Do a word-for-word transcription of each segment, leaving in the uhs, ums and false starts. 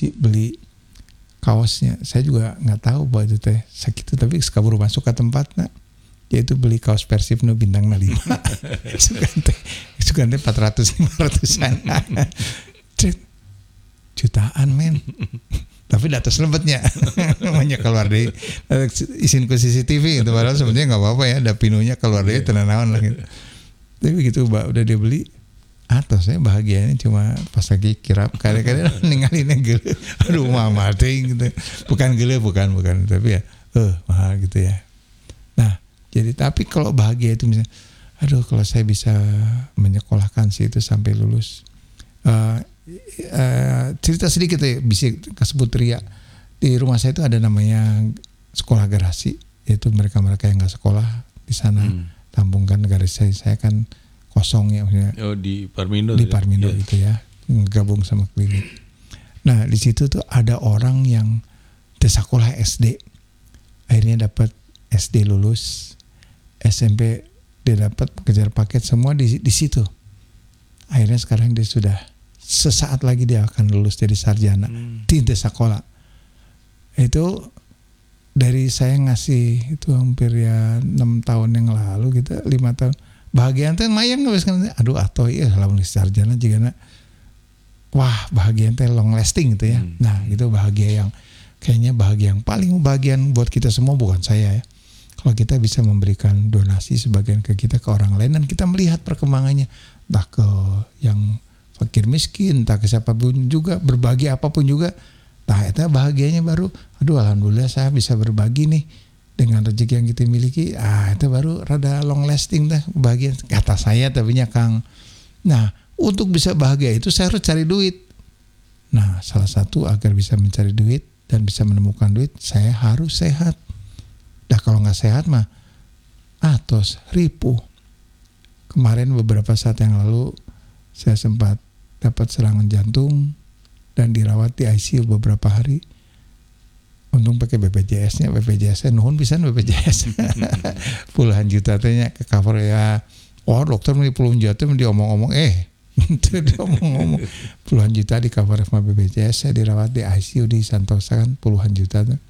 Gucci beli kaosnya. Saya juga nggak tahu bahwa itu teh sakit, tapi sekabur masuk ke tempatnya, yaitu beli kaos Persib nu bintang na lima. Sugan teh, sugan teh empat ratus lima ratusan. Jutaan men. Tapi di atas lembetnya. Namanya keluar deh. Isin ke C C T V gitu. Padahal sebenarnya nggak apa-apa ya. Ada pinunya keluar deh. Tenang-tenang lah gitu. Tapi gitu mbak udah dia beli. Atau saya bahagianya cuma pas lagi kirap. Kadang-kadang ninggalinnya gele. Aduh mama ting gitu. Bukan gele, bukan. bukan Tapi ya eh mahal gitu ya. Nah jadi tapi kalau bahagia itu misalnya, aduh kalau saya bisa menyekolahkan si itu sampai lulus. Uh, uh, cerita sedikit ya, bisa kasebut ria. Di rumah saya itu ada namanya sekolah garasi, yaitu mereka-mereka yang nggak sekolah di sana hmm. tampungkan garis saya, saya kan kosong ya maksudnya. Oh di Parmindo. Di Parmindo ya. Itu ya, gabung sama klinik. Nah di situ tuh ada orang yang di sekolah S D, akhirnya dapat S D lulus, S M P dia dapat kejar paket semua di di situ. Akhirnya sekarang dia sudah sesaat lagi dia akan lulus jadi sarjana hmm. di sekolah. Itu dari saya ngasih itu hampir ya enam tahun yang lalu gitu, lima tahun. Bahagia teh mayang geus kan, aduh atoh ieu lamun sarjana jigana wah bahagia teh long lasting gitu ya. Hmm. Nah, itu bahagia yang kayaknya bahagia yang paling bahagia buat kita semua, bukan saya ya. Kalau kita bisa memberikan donasi sebagian ke kita ke orang lain dan kita melihat perkembangannya, entah ke yang fakir miskin, entah ke siapapun juga, berbagi apapun juga, nah itu bahagianya baru, aduh alhamdulillah saya bisa berbagi nih dengan rezeki yang kita miliki, ah itu baru rada long lasting dah bahagia kata saya tapinya Kang. Nah untuk bisa bahagia itu saya harus cari duit. Nah salah satu agar bisa mencari duit dan bisa menemukan duit, saya harus sehat. Dah kalau nggak sehat mah atos ripuh. Kemarin beberapa saat yang lalu saya sempat dapat serangan jantung dan dirawat di I C U beberapa hari. Untung pakai B P J S-nya, B P J S-nya nuhun pisan B P J S. Puluhan juta tehnya ke cover ya. Oh dokter meni puluhan juta meni diomong-omong eh itu diomong-omong puluhan juta di cover sama B P J S. Saya dirawat di I C U di Santosa kan puluhan juta tuh.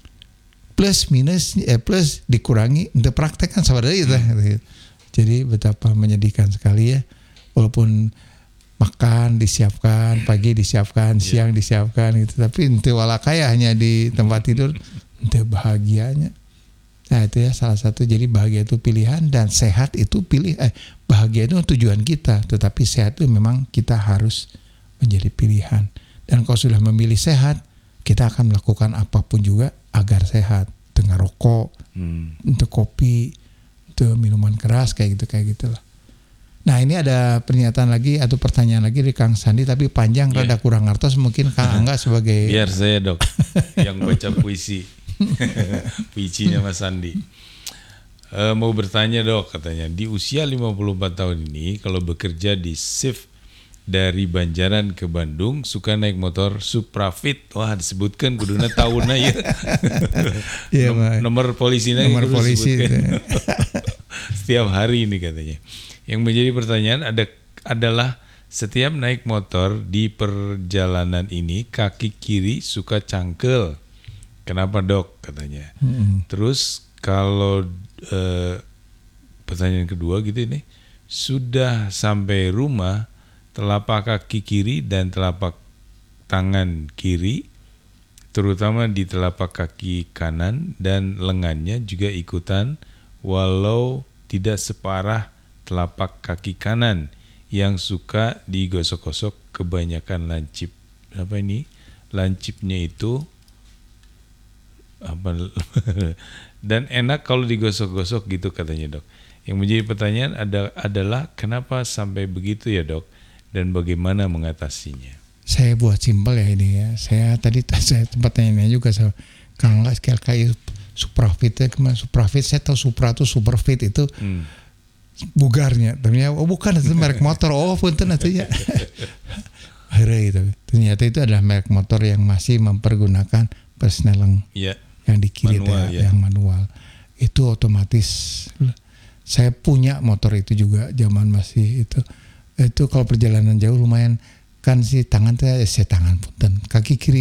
Plus minus eh plus dikurangi untuk praktek kan sama dari itu. Jadi betapa menyedihkan sekali ya. Walaupun makan disiapkan, pagi disiapkan, siang disiapkan gitu, tapi ente walakaya hanya di tempat tidur, ente bahagianya. Nah itu ya salah satu. Jadi bahagia itu pilihan dan sehat itu pilih. Eh bahagia itu tujuan kita, tetapi sehat itu memang kita harus menjadi pilihan. Dan kalau sudah memilih sehat, kita akan melakukan apapun juga agar sehat. Dengan rokok, hmm. untuk kopi, untuk minuman keras kayak gitu kayak gitulah. Nah ini ada pernyataan lagi atau pertanyaan lagi dari Kang Sandi, tapi panjang yeah. rada kurang ngertos, mungkin Kang Angga sebagai biar saya dok yang baca puisi puisinya Mas Sandi. E, mau bertanya dok, katanya di usia lima puluh empat tahun ini kalau bekerja di shift dari Banjaran ke Bandung suka naik motor Suprafit. Wah disebutkan kuduna tahunnya ya. Yeah, Nom- nomor polisinya nomor polisi setiap hari ini katanya. Yang menjadi pertanyaan ada adalah setiap naik motor di perjalanan ini kaki kiri suka cangkel. Kenapa dok? Katanya. Mm-hmm. Terus kalau eh, pertanyaan kedua gitu ini, sudah sampai rumah telapak kaki kiri dan telapak tangan kiri, terutama di telapak kaki kanan dan lengannya juga ikutan, walau tidak separah telapak kaki kanan yang suka digosok-gosok kebanyakan lancip. Apa ini? Lancipnya itu apa? Dan enak kalau digosok-gosok gitu katanya dok. Yang menjadi pertanyaan ada, adalah kenapa sampai begitu ya dok? Dan bagaimana mengatasinya? Saya buat simpel ya ini ya. Saya tadi saya tempat tanya juga sama Kang Angga sekali kayak Suprafit ya, kemana Suprafit saya tahu Supra itu Superfit itu. Hmm. Bugarnya, ternyata oh bukan itu merek motor, oh punten artinya. Akhirnya itu, ternyata itu adalah merek motor yang masih mempergunakan persneleng ya, yang di kiri manual, ya, ya. yang manual. Itu otomatis. Saya punya motor itu juga zaman masih itu. Itu kalau perjalanan jauh lumayan kan si tangan teh, si tangan punten, kaki kiri